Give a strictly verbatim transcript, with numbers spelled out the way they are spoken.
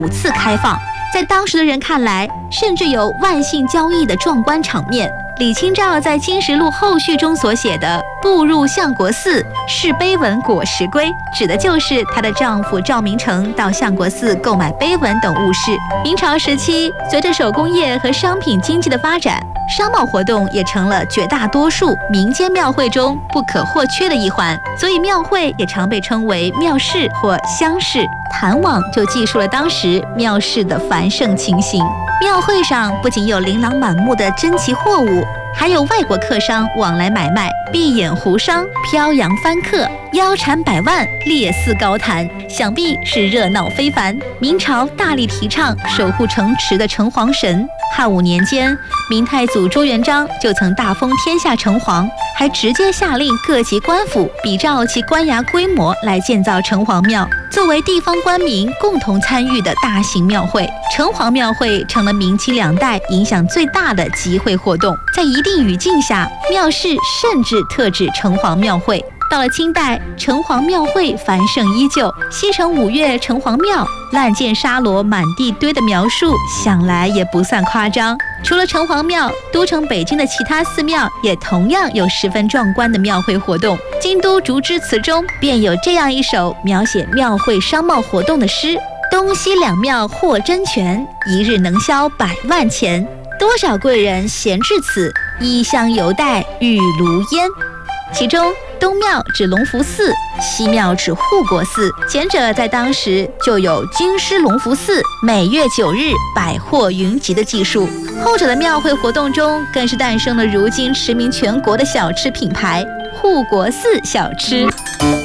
五次开放。在当时的人看来，甚至有万姓交易的壮观场面。李清照在《金石录》后续中所写的“步入相国寺，视碑文果实归”，指的就是她的丈夫赵明诚到相国寺购买碑文等物事。明朝时期，随着手工业和商品经济的发展，商贸活动也成了绝大多数民间庙会中不可或缺的一环，所以庙会也常被称为庙市或乡市。谈网就记述了当时庙市的繁盛情形。庙会上不仅有琳琅满目的珍奇货物，还有外国客商往来买卖，闭眼胡商，飘扬翻客，腰缠百万，列肆高谈，想必是热闹非凡。明朝大力提倡守护城池的城隍神。汉武年间，明太祖朱元璋就曾大封天下城隍，还直接下令各级官府比照其官衙规模来建造城隍庙，作为地方官民共同参与的大型庙会。城隍庙会成了明清两代影响最大的集会活动，在一定语境下，庙市甚至特指城隍庙会。到了清代，城隍庙会繁盛依旧。西城五岳城隍庙烂箭沙罗满地堆的描述，想来也不算夸张。除了城隍庙，都城北京的其他寺庙也同样有十分壮观的庙会活动。京都竹枝词中便有这样一首描写庙会商贸活动的诗：东西两庙获真权，一日能销百万钱。多少贵人闲至此，衣香犹带玉炉烟。其中东庙指隆福寺，西庙指护国寺。前者在当时就有京师隆福寺每月九日百货云集的技术，后者的庙会活动中更是诞生了如今驰名全国的小吃品牌护国寺小吃。